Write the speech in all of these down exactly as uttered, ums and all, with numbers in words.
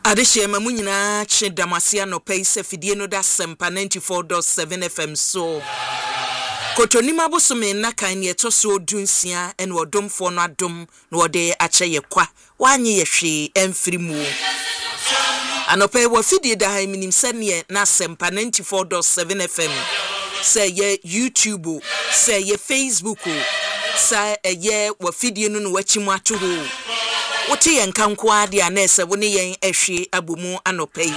Adeshe mamunyina che damasia no pay se fidie no da sempa ninety-four point seven F M so. Kotonima bosome na kan ye to so dunsia en wodomfo no adom no wode ache ye kwa wanye ye hwe emfiri mu. Anope wo fidie da ha minim se ne na sempa ninety-four point seven F M. Say ye YouTube, say ye Facebook, say ye wo fidie no no wachimu ato ho. Wote yen kankwa de anese woni yen ehwe abomu anopai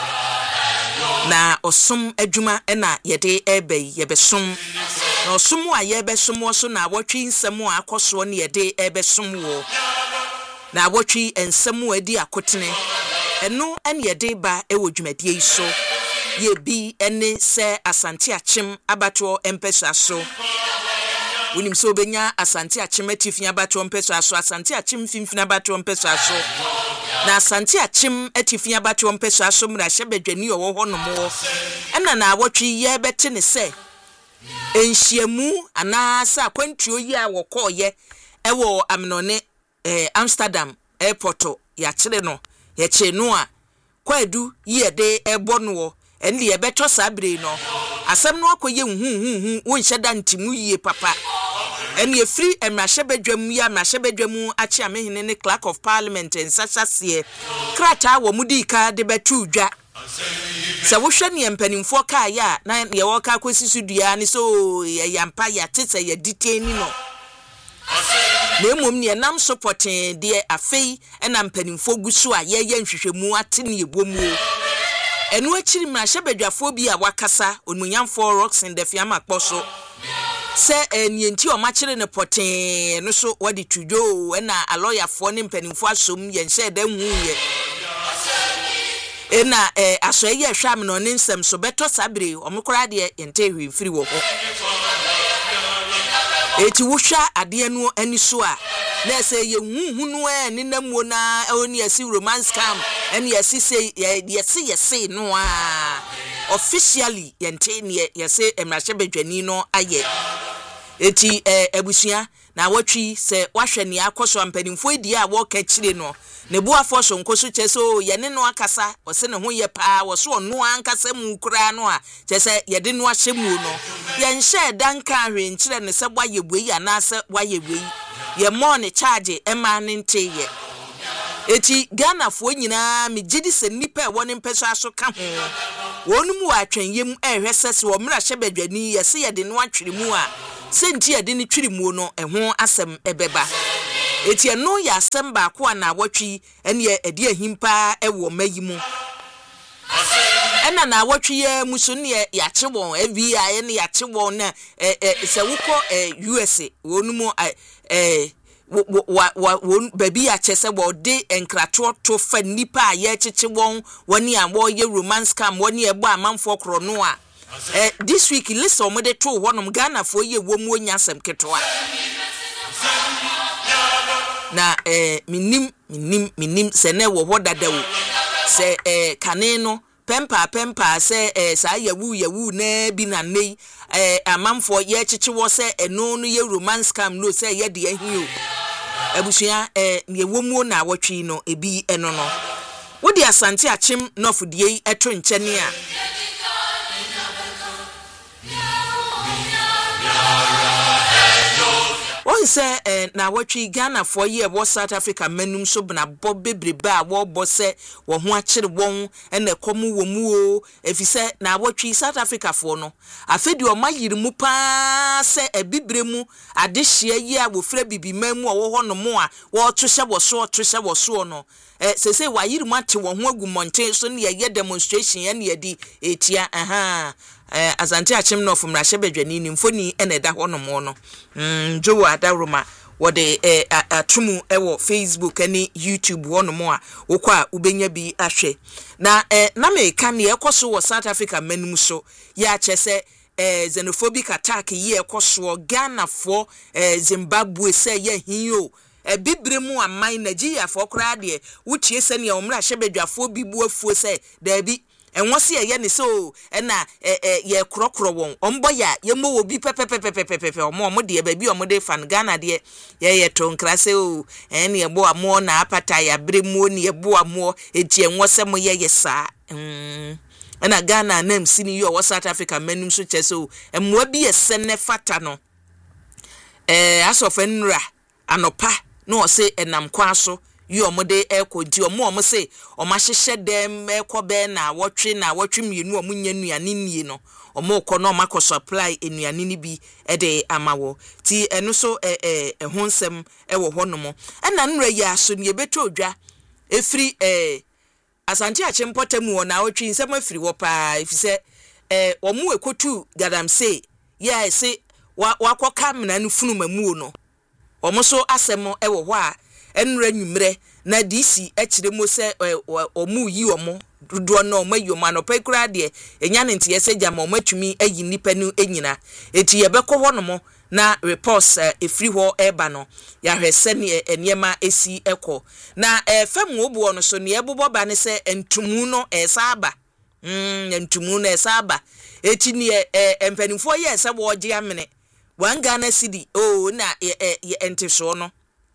na osum adwuma na yede ebe yebesom na osum a yebesom so na wotwe nsem a akoso ne yede ebesom wo na wotwe ensem adi akotene eno ene yede ba ewo dwumadie iso ye bi ene se asante achim abato empesa so Unim so benya asante achim atifin abato mpeso aso asante achim finfin abato mpeso aso na asante achim atifin abato mpeso aso mra hyebadwani owo ho no mo ena na awotwe ye bete ne se enhyiamu ana sa kwantuo yi a wokoye ewo amnone eh, Amsterdam airport ya kire no ya che no a kwadu ye de ebo no ende ye beto sabre no asem no akoye hu hu hu wo nhyeda ntimu yie papa ene ye free emrahebedwam ya emrahebedwam achi amehene ne clerk of parliament en sasase krata wo mudika de betu dwa se wo hwe ne empanimfo ka ya na ye wo ka kwesisu dua ne so ye yampa ya tete ye diteni no na emom ne nam supporting de afei ena empanimfo gusu a ye ye nhwehwemu ate ne ebomu enu achiri mrahebedwafo bi a wakasa onmunyamfo rocks in the fiama kposo se enienti o machire ne poten no so wadi tudo na a lawyer fo ne mpanimfo asom ye nse da hu ye ena eh aso ye hwam no ne nsem so beto sabre omkora de ente hwi firi wo ho eti wohwa ade no ani so a na se ye hu hu no e ne namuo na oni asi romance cam eni asi se ye se ye se no a officially yente ne ye se emrahebedwani no aye eti eh, ebusua na watwi se wahwe ne akoso ampanimfo edi a wo ka kire no ne bu afo so nkoso cheso ye ne no akasa o se ne ho ye pa wo so no ankasa mu kura no a chese ye de no ahye mu no ye nhye danka hwe nkire ne se bwa ye buyi anase bwa ye buyi ye mo ne charge ema ne nte ye eti Ghana fo nyina me gidi se nipa e woni mpeso aso ka ho wonu mu atwen yem ehwe sese wo mra hyebadwani ye se ye de no atwere mu a senti ade ni twiri mu no eho asem ebeba eti eno ya asem ba ko na awotwi ene ade ahimpa ewo mayimu ena na awotwi ye muso ne ya chewon F B I ene ya chewon na se wuko U S A wonu mu eh wa wa baby ya chese wo de enkrato to fa nipa ye cheche won woni a wo ye romance cam woni e bo amanfo kro no a Eh, this week listen omo de to honom Ghana fo ye wo mu onya asem ketoa na eh minim minim minim se ne wo hodada wo se eh kane no pempa pempa se eh sa yawu yawu na bi na nei eh amanfo ye cheche wo se eno no ye romance cam no se ye de ahio abusua eh ye wo mu na awotwi no ebi eno no wo de asante achim nofudie eto nkyene a One say eh na watwi Ghana for year wo South Africa manum so bna bob bebreba wo bo se wo ho akire won na komu wo mu o efise na watwi South Africa for no afedi o mayiri mu pa se ebibre mu ade hye yi a wo fra bibiman mu wo ho no mo a wo to hye wo so to hye wo so no eh se se wa yiri mu ate wo ho agumonten so ne ye demonstration ye ne di etia aha eh azante achim no from Rahebedwani ni mfoni ene da ho no mo no mm jo adaroma wo de eh atumu ewo Facebook ani YouTube ho no mo a wokwa ubenya bi ahwe na eh na me ka ne ekoso wo South Africa manum so ya chese eh xenophobic attack ye ekoso Ghana for eh Zimbabwe say ye hinyo e bibre mu aman Nigeria for kra de wutie se ne omra Rahebedwafo bibu afuo se da bi enwo se ye ne so na ye krokro won ombo ya ye mo obi pepepepepepe omo omo de ba bi omo de fan Ghana de ye ye to nkra se o en ye bo amo na apata ya bremu ni ye bo amo eti enwo se mo ye yesa mm na Ghana nam sini yo wo South Africa manum so che so emwa bi yese ne fata no eh asofenra anopa no se enam kwa so yi omode ekodi omo omo se omo hyehye dem ekobe na wotwe na wotwe mienu omo nya nuane nie no omo kọ no makọ supply enuane ni bi e de amawo ti eno so eh eh ehonsem e wo honomo na nra ya so ne beto odwa efiri eh Asante Achimpotamu ona wotwe nsem afiri wo pa ifise eh omo ekotu Galamsey ya se wakọka mena no funu mamu no omo so asem e wo ho a enra nwumre na dc ekire mo se omu yi omo dodo no mayo mano pekura de enya ne ntie se jama omo atumi ayi nipa nu enyina eti ye bekọ ho no mo na reports uh, efri ho eba no ya hwese ne eniema esi ekọ na efam obuo no so ne ebobo ba ne se entumu no esaba mm entumu no esaba eti ne empanimfo ye se bo oje amene wan Ghana city oh na ye entiso no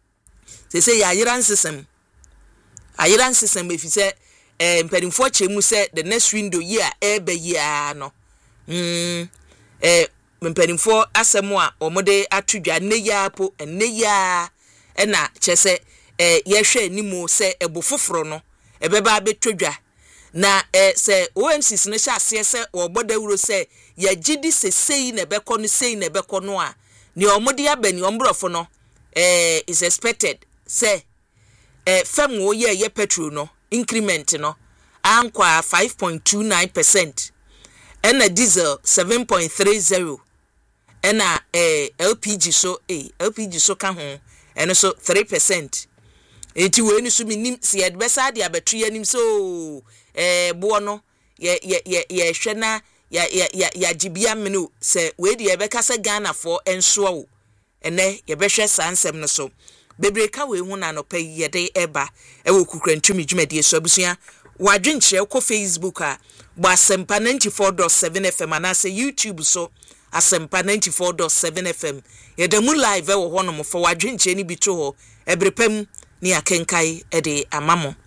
se se ya yiran system ayiran system efise empanimfo chemu se the next window year ebe year no mm eh mpanimfo asemo a omode atudwa ne ya po ne ya na chese eh yehwe nimu se ebo foforo no ebeba betodwa na eh se O M C no sha ase se oboda wuro se ya gidi se sei na beko no sei na beko no a ne omode abani ombrofo no eh is expected se eh fam wo ye ye petrol no increment no ankwa five point two nine percent and a diesel seven point three zero and a eh, L P G so eh L P G so ka ho and so three percent enti we ni so minim se ye besa de abetu anim so eh bo no ye ye ye ye hwe na ya ya ya ya jibia menu se we de ye beka se Ghana for enso o ene ye behwe sansem no so bebre ka we hu na no pa ye de eba e wo kukrantumi dwumade so abusua wadwenkyerɛ ko Facebook a bo Asempa ninety-four point seven F M anase YouTube so Asempa ninety-four point seven F M yedamu live e wo ho no mo fo wadwenkyerɛ ni bi to ho ebrepam ni akenkai e de amamo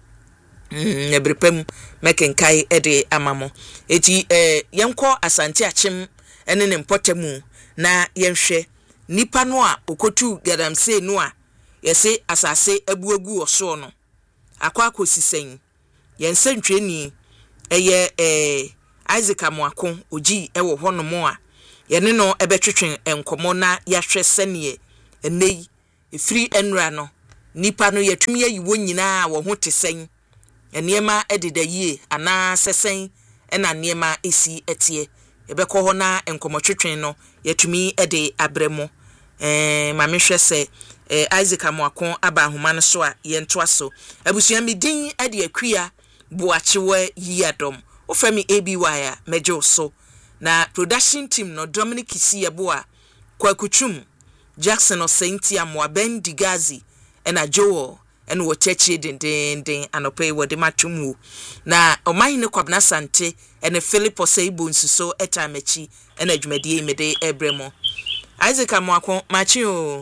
mm ebrepam mekenkai e de amamo eti eh yenko Asante Achim ene ne Mpotamu na yenhwɛ nipa no a okotu Galamsey no a yese asase abuagu oso no akwa akosisen yensentweni eye eh Isaac Amoako oji ewo hono mo a yene no ebetwetwen enkomo na yahwe sene enei efiri enra no nipa no yatumi ayiwo nyina wo ho tesen eniema ededayie ana sesen ena niema esi etie ebekọ ho na enkomo twetwen no yatumi ede abremo eh mamehwe se eh Isaac Amoako aba ahoma no so a yento aso abusua medin ade akua boachewe yadom ofemi A B Y a mejo so na production team no Dominic Isiyeboa Kwakuchum Jackson Osenti Amwa Ben Digazi ena Joel ena wochechi den den den anope wode matwumu na oman ne Kwabna Sante ena Philip Oseibo nsuso etamechi ena dwumadie mede ebremo Isaac Amoako machi o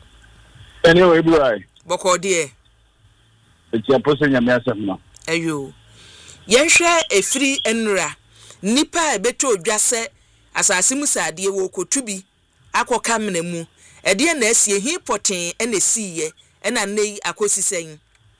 anyway boy boko die eti apose nyame asem no ayo yenhwe efiri enra nipa ebeto odwase asase musade wo kotubi akoka menemu ede na asie hi poten ena siye ena nei akosisen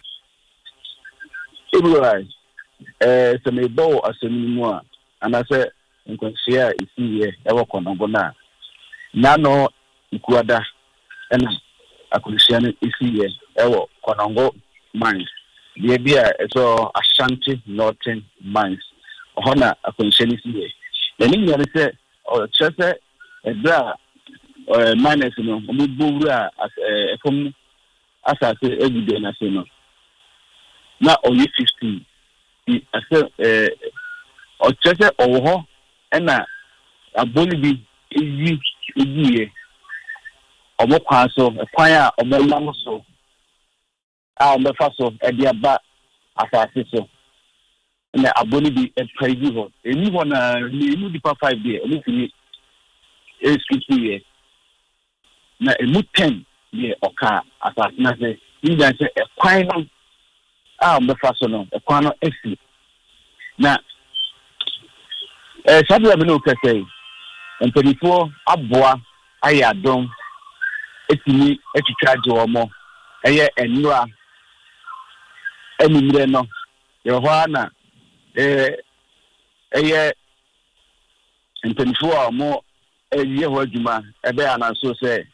boy eh se me bo asem a anase nkonsia isiye ewo konongo na nano ikuada ena akonsia ne isiye ewo konongo mines the idea so Ashanti Northern Mines ohona akonsheni siye na ni nyane se o chese ebra eh mines no omo bowura efom asase egude na se no na only fifty ase eh o chese owo ho na aboli bi eyi eyiye omo kwa so kwan a omo nam so a omo fa so e dia ba asase so na aboni bi e praise ho eni ho na eni di pa five there eni fini e sixty years na emu ten ye oka asase na se inja se e kwan no a me fa so no e kwan no efi na eh sabi ya me no kase mpedifo aboa ayadon etimi etwitwa je omo eye enura enumre no ye ho na eh eye mpedifo a mo eye ho adwuma ebe ananso se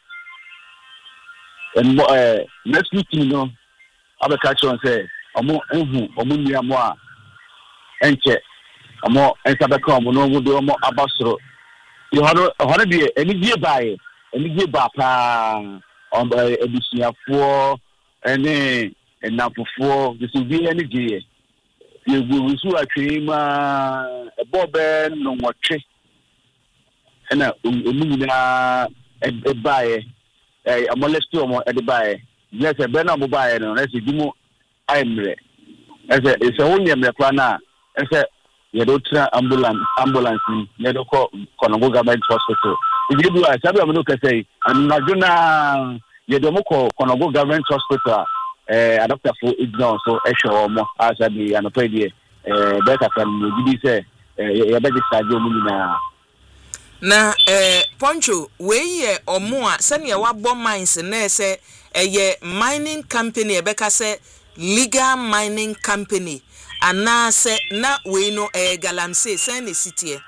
en eh next week no abeka chon se omo ehu omo nua mo a enche omo ensabeka omo no gudo omo abasoro yo hono hono bi eni die bae eni die ba pa on ebisiafo ene enafofo disu bi eni die ye gu su atwe ma ebobe no nwotwe ena omu na e bae eh amolesti omo e bae yes e be na mo bae no na se dimu aimre ese ese wonye mre kwa na ese ye do tra ambulance ambulance ye do ko Konongo government hospital ibi bu a sabi amno kasei anaduna ye do mo ko Konongo government hospital eh adopter for ignon so e show mo asabi anope die eh beta kan mo gidi se ye be discharge mo na na eh Poncho we ye omo a se ne wabo mines na ese eye mining company e beka se legal mining company anase na we no eh galamsey sen ne sitie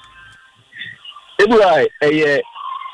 ebura eye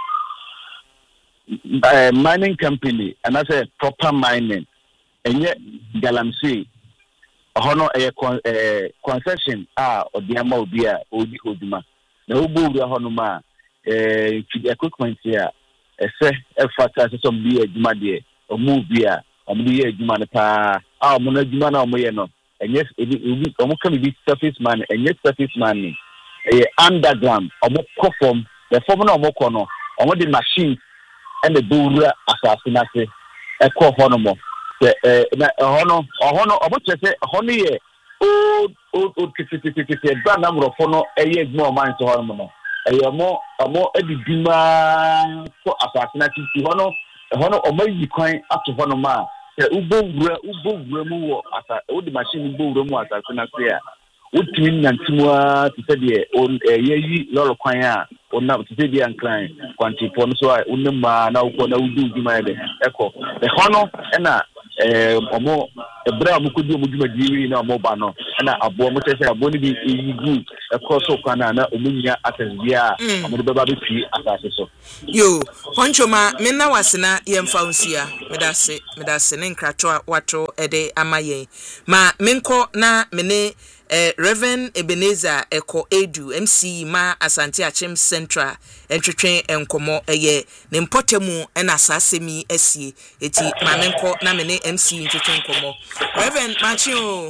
eh mining company anase proper mining enye galamsey hono eye eh concession a odiama obi a odi oduma na ubu uri hono ma eh equipment ya ese efata se som bi aduma de omu bi a omu ye aduma ne pa a omu na aduma na omu ye no enye ebi omu kan bi surface man enye surface man ni eh underground omu perform the form na omu kono omu the machines and the buru asase na se e ko hono mo eh na hono hono omu chese hono ye o o kititititi ba na mrofo no eye aduma o man so hono no eye mo omu ediduma ko asase na titi hono hono omu yi kwan ato hono ma ubo wura ubo wura mu wo asa wo di machine ubo wura mu asa na se a wotumi nyantimwa te se de yeyi lolo kwan a wona te se de ankran kwanti po no so a wonma na wo na wudu djuma de eko e hono na eh omo ebra mu kodi omo djuma diwi na omo ba no na abo mo te se abo ni bi yigu eko so kwan na omunya atazia omo de ba be fi asase so yo Poncho ma me na wasena yemfa unsia medase medase ne nkrato wato ede amaye ma menko na mene eh Reverend Ebenezer Eko Edu M C ma Asante Achim Central entwetwe enkomo eye ne mpotemu na asasemi asie eti ma menko na mene M C ntwetwe enkomo Reverend Machio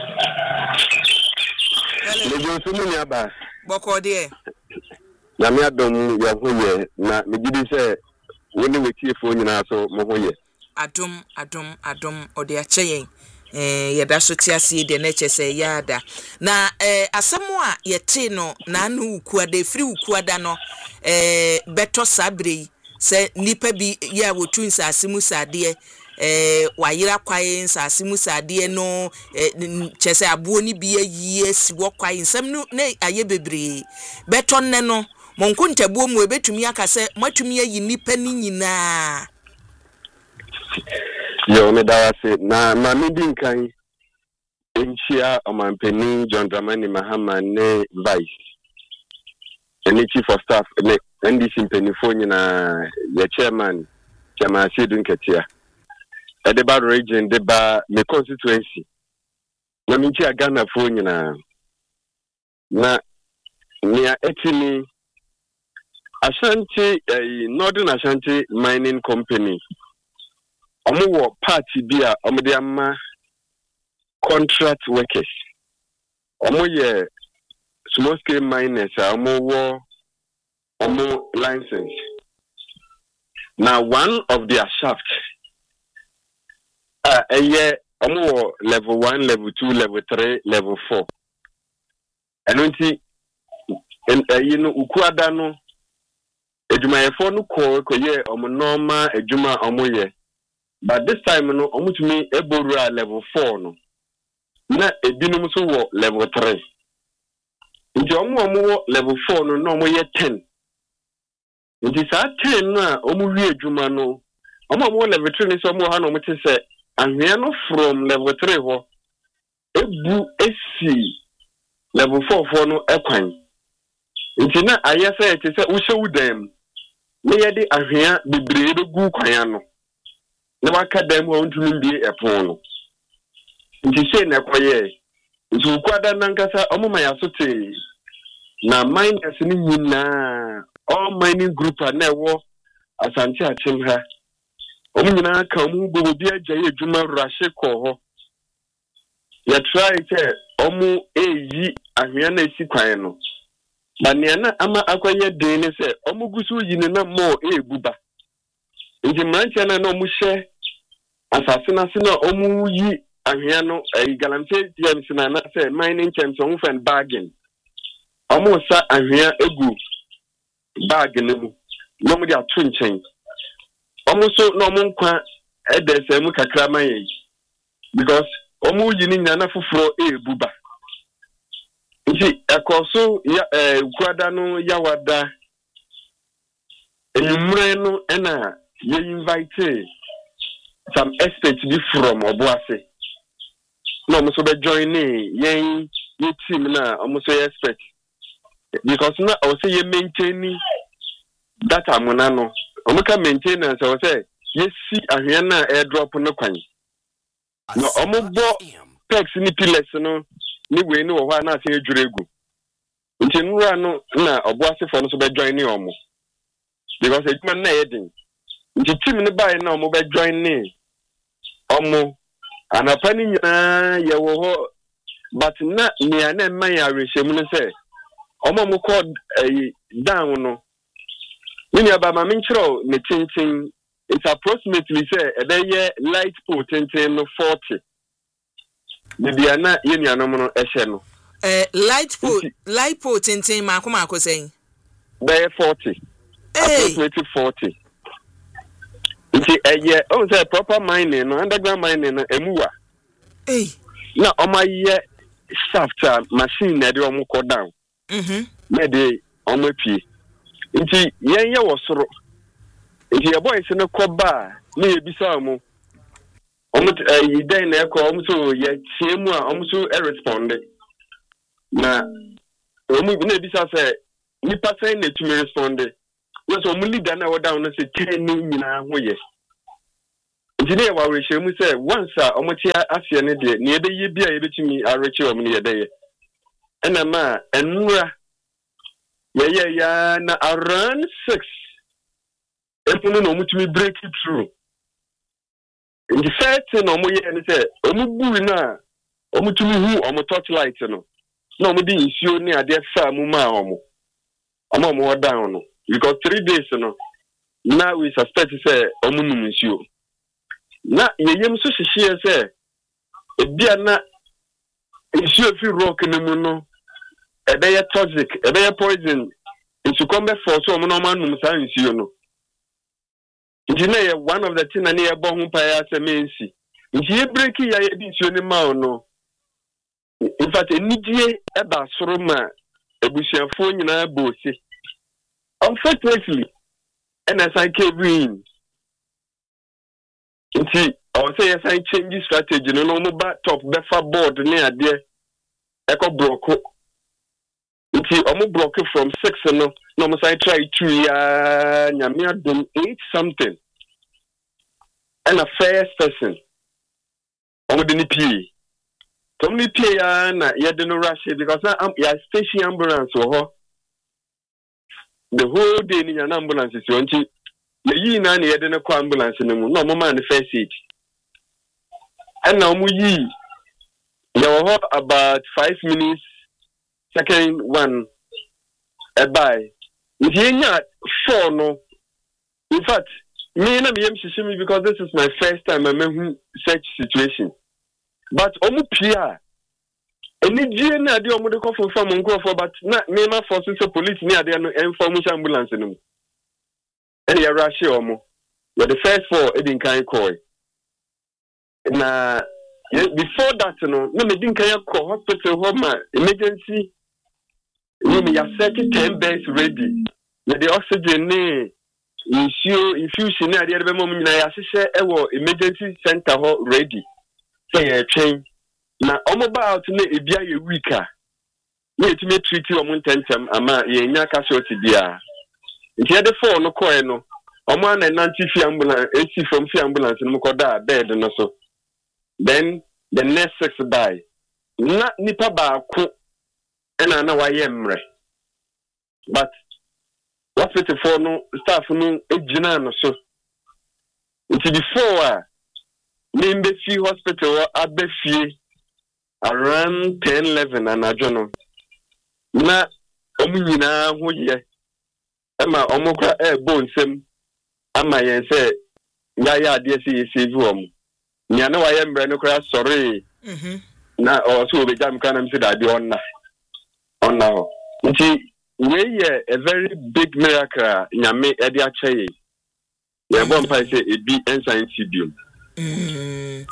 Lejo sumu nyaba boko de na me adom ya hoye na me gidi se woni wetiefo nyina so mo hoye adom adom adom ode acheyen eh yeda so tiase de na chese yada na eh asemo a yete no na anu ukuada free ukuada no eh beto sabre se nipa bi ya wotu nsase mu sade eh wayira kwaye nsase mu sade no chese abuo ni bi ayi asi wo kwaye nsam no na aye bebre beto nne no monko ntabuo mu ebetumi akase matumi ayi nipa ni nyina yo me dawase na ma me din kan enchia omanpeni John Dramani Mahama ne vice eni chief of staff ne N D C penifoni na ya chairman chama Sidun Ketia edeba region deba me constituency na me nchia Ghana fo nyina na nia etini Ashanti uh, Northern Ashanti Mining Company omo wo party bia omo de ama contract workers omo ye small scale miners omo wo omo license now one of their shaft uh, a year omo wo level one level two level three level four ɛno nti ɛyi no ukuada no adwumayɛfoɔ no kɔ kɔyɛ ɔmo normal adwuma ɔmo yɛ but this time no ɔmo tumi ebowura level four no na ebinom so wɔ level three nti ɔmo ɔmo wɔ level four no na ɔmo yɛ ten nti saa ten no a ɔmo wie adwuma no ɔmo ɔmo wɔ level three no so ɔmo ha na ɔmo te sɛ ahwea no from level three hɔ ebu esi level four four no ɛkwan nti na ayɛ sɛ te sɛ wohyɛ wo dan na yɛde ahwea bebree begu kwan no na waka dan mu a wontumi mbie ɛpon no nti sɛ na ɛkɔyɛ nti ukwada nankasa ɔmo ma yaso te na miners ni nyinaa all mining group a na ɛwɔ asante akyem ha ɔmo nyinaa ka ɔmo bobo bi agya yɛ adwuma rahye kɔ hɔ yɛ try sɛ ɔmo eyi ahwea na esi kwan no ba nea na ama akɔyɛ den ne sɛ ɔmo gusu yi ne na mo ebuba nti mrantia na na ɔmo hyɛ asase na se na ɔmo yi ahwea no e galamsey James na na say mining terms on fan bargain omo sa ahwea egu bag ne mu no mo dia to nchen omo so no mo nkwa e de se mu kakra maye because omo yi ni nyana foforo e buba nti ekoso ya eh kwada no yawada enumre no na ye invite some experts be from Obuase no mo so be join ni yen ye team na mo so expect because na o say ye maintain data amuna no o mo ka maintenance o say ye si ahwe na airdrop no kwan no o mo bo pex ni pillars no ni we ni wo ho na say adwuregu nti nura no na Obuase for no so be join ni o mo because eduma na ye din nti team ni buy na o mo be join ni o mo anapani nyina ye wo ho but na me na man ya rehemu no say omo mo call down no when you ba ma menchiro ne tintin it's approximately say e be ye light pole tintin no forty the dia na ye nuanom no ehye no eh light pole light pole tintin ma akoma akosen be forty approximately forty nti eye on say proper mining no underground mining no emuwa eh na omaye shaft machine na de omo ko down mhm na de omo pie nti yen ye wo soro nti ye boys no ko ba na ye bisa omo omo eh den na e ko omo so ye tiemu a omo so e respond na omo na bisa say ni person na tumi respond yes omo leader na wo down na say ten ni nyina ho ye nti ne wa rehye mu say once a omo ti afie ne de ne ebe ye bia ye betumi areche omo ne ye de ye ena ma enura ye ye ya na around six epuno no mutumi break it through in the first no mo ye ne say omo buru na omo tumi hu omo torchlight no na omo di nsuo ne ade fa mu ma omo omo omo down no because three days no now we suspect say omo num nsuo na yeyem so hihie say ebia na nsuo fi rock ne mu no ebe ye toxic ebe ye poison nti come for so omo no manum sa nsuo no nti na ye one of the thing na ye bo ho pa ya se mensi nti ye break ya ye di nsuo ne ma no in fact enidie eba soro ma ebusuafo nyina bosi unfortunately and as I came in nti I say yes I change strategy no no mo ba top befa board ne ade e ko block nti omo block from six no no mo say try two ya nyame adom eight something and a first person omo de ni pie tom ni pie ya na ye de no rush because na ya station ambulance wo ho the whole day ni na ambulance si onti ye yi na na ye de no kwa ambulance ne mu no mo man first aid and now mo yi ye wo ho about five minutes second one a buy if you nya four no in fact me na me am shishimi because this is my first time I'm in such situation but omu pia Any G N A, the Omodico from Mungo, but not Mema forces the police near the information ambulance in them. Any Rashomo. But the first four, Edin Kai Koi. Now, before that, you know, no, didn't call hospital home emergency. You may have set ten beds ready. The oxygen, issue, infusion, at the other moment, I say, emergency center ready. Say a change. Now, I'm about to make a beer weaker. Yet, me treat you a montentem, ama, ye nyaka shoti dia. If you had the phone, no coin, I'm one and ninety ambulance, eighty from the ambulance, and Mukoda bed and so. Then the next six die. Not nipa ba ko and I know I am re. But what's it for no staff no ejina so. Until before me be hospital abefie around ten eleven and ajono. Na omu nyina ho ye. Ama omokra e bonsem ama yen say ya ya de say save omu. Nya na waye mbre no kra sorry. Mhm. Na o so be jam kan am say that be onna. Onna. Nti we a very big miracle nyame e de ache. We bon pa say e bi ensign tibium. Mm.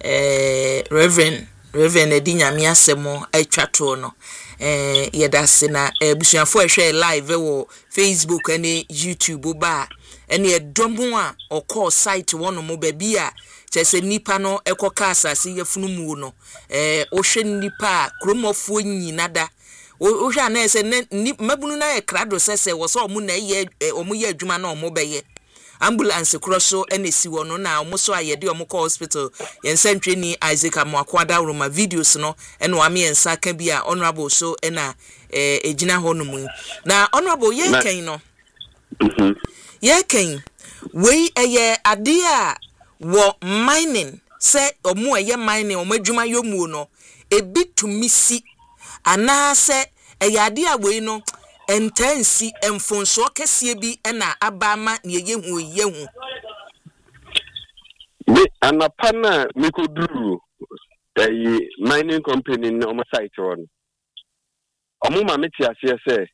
Eh Reverend Reverend edi nyame asemo atwa to no. Eh yeda se na busuafo ehwe live wo Facebook and YouTube ba ene edomu a okọ site wono mo ba bi a chese nipa no ekoka asase yefunu mu no eh ohwe nipa kromofo nyina da ohwe na ese mabunu na e krado sese wo so omu na ye omu ye adwuma na omu beye ambulance crosso enesi wono na omu so ayede omu ko hospital yen sentwe ni Isaac Amoakwada Roma videos no eno ame ensa ka bi a honorable so ena eh ejina hono mu na honorable ye kan no mhm ye kan we eye ade a wo mining say omu eye mining omu adwuma yomu no ebi tumisi ana se eye ade a we no intensi enfonso kese bi na abama ne yehu yehu me anapana mikoduru the mining company no on site on omu ma meti ase say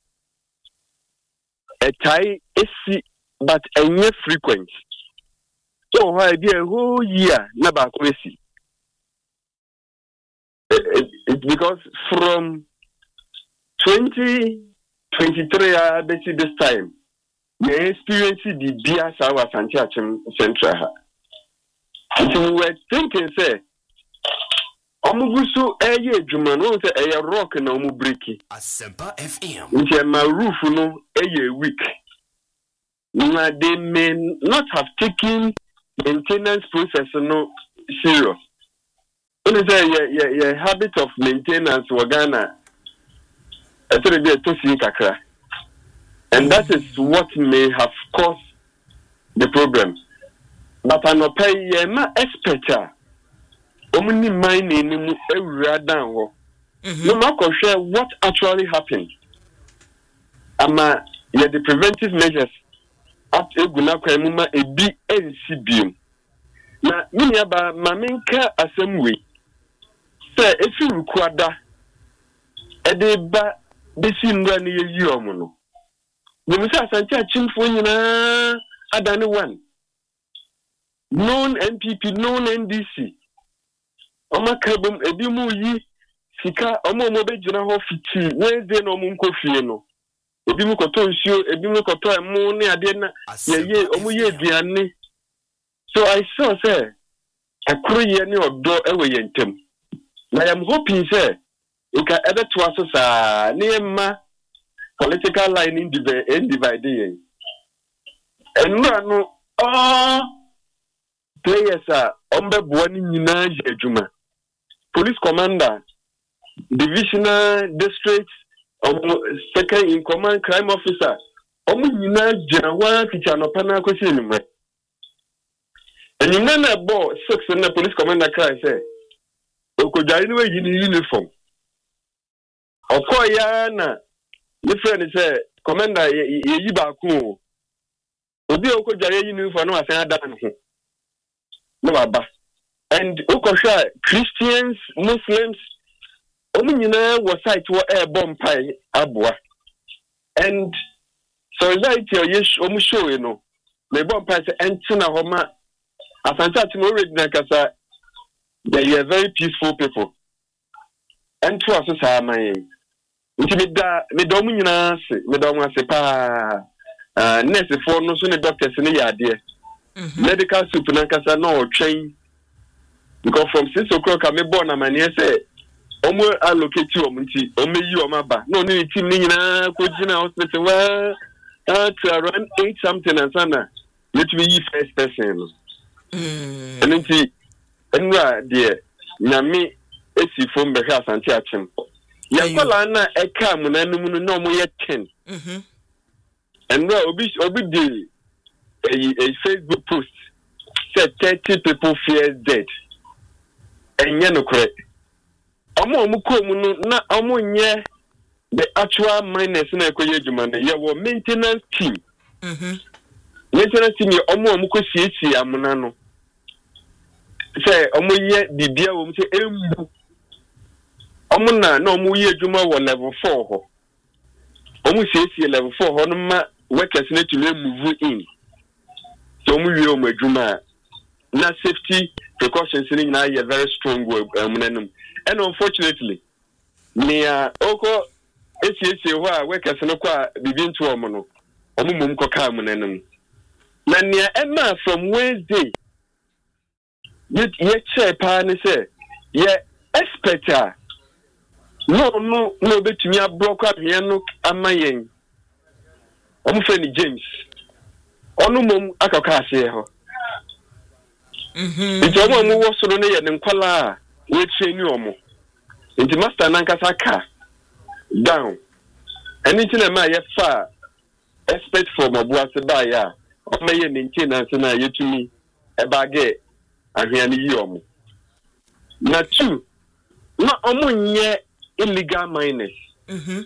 e tai esi but enye frequent. So why be a whole year never crazy? It's because from twenty twenty-three uh, this time, we experienced the Bia Sawa Santiachim Central. So we were thinking, say, Omugusu eye jumano say eye rock na omu breaki. Asempa F M. Nche my roof no eye weak. Now they may not have taken maintenance process no serious. When you say your your habit of maintenance wagana, actually be a tosi kakra, and that is what may have caused the problem. But I no pay ye ma expecta. Omni mine ni mu ewura dan ho. No ma ko share what actually happened. Ama ye the preventive measures at eguna kwa muma ebi ensibium. Na minya ba mamenka asemwe. Se efi rukwada ede ba besi ndwa ne yeyi omo no. Nyemisa asante achimfo nyina adane one. Non N P P, non N D C. Oma kabum ebi mu yi sika omo mo be jina ho fiti Wednesday no mu nkofie no. Ebi mu koto nsuo, ebi mu koto emu ne ade na ye omo ye aduane. So I saw say akuru ye ne odo ewe ye ntem. Na I am hoping say e ka ebe to aso sa ne ma political line in divide ye. Enra no ah players are ombe buani nyina je adwuma. Police commander, divisional district, um, second in command crime officer. Omu nyina jina wa kicha no pana ko si nimre. And you know about six and the police commander cry say, "Okojari no we in uniform." Okoya na the friend say, "Commander ye yi ba ku." Obi okojari uniform no asan dan ho. No baba. And Okosha Christians, Muslims, omu nyina wo site wo e bomb pai aboa and solidarity o yesh omu show you know me bomb pai se entina ho ma asante ati mo ready na kasa they are very peaceful people and to us sa man nti me da me do mu nyina se me do mu ase pa ah nurse for no so ne doctors ne yade medical soup na kasa no train because from six o'clock I me born am na say omo allocate you omunti omo yi o maba no no team ni nyina ko gina hospital wa at around eight something and sana let me yi first person mm and nti enra de nyame esi fom be ha asante achem ya kwala na eka mu na num no no mo ye ten mhm enra obi obi de a, a Facebook post said thirty people fear dead enye no correct omo omo komu no na omo nye the actual miners na ekoye adwuma na ye wo maintenance team mhm maintenance team ye omo omo ko siesie amuna no say omo ye bibia wo mse embu omo na na omo ye adwuma wo level four ho omo siesie level four ho no ma workers na to move in so omo wie omo adwuma na safety precautions ni na ye very strong amuna. And unfortunately, near Oko S C A wa workers no kwa bibin to omono. Omo mum ko ka munenum. Na near Emma from Wednesday. Yet yet say pa ni say ye expecta. No no no betumi abrock ahwe no amayen. Omo friend James. Onu mum akaka ase ho. Mhm. Nti omo mu wo so no ye ne nkwala we train you omo nti master nankasa ka down anything na ma ye fa expect from abuase ba ya o ma ye maintenance na yetumi e bage ahia ni yi omo na two na omo nye illegal miners mhm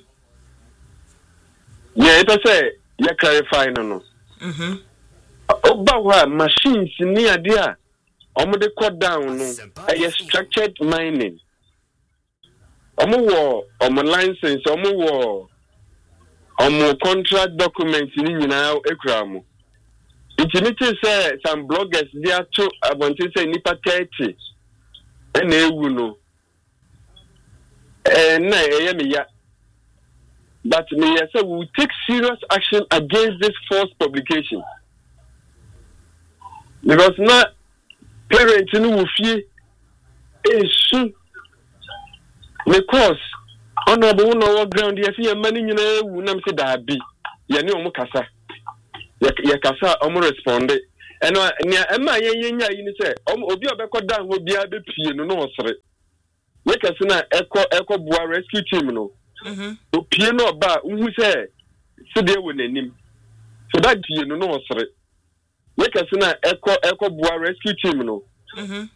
yeah it say ya clarify no no mhm oba wa machines ni ade a omo de cut down no a structured mining omo wo omo license omo wo omo contract documents ni nyina ekura mo intimate say some bloggers they are to abonte say nipa thirty na ewu no eh na eye me ya but me ya say we will take serious action against this false publication because na parents in Wufie is because honorable no ground yes ya mani nyina wu nam se da bi ya ne omo kasa ya kasa omo responde eno ne ema yen yen nya yi ni se obi obekọ dan ho bia be pie no no osere we kase na eko eko bua rescue team no mhm o pie no ba uhu se se de wo nanim so that pie no no osere we kase na eko eko bua rescue team no mhm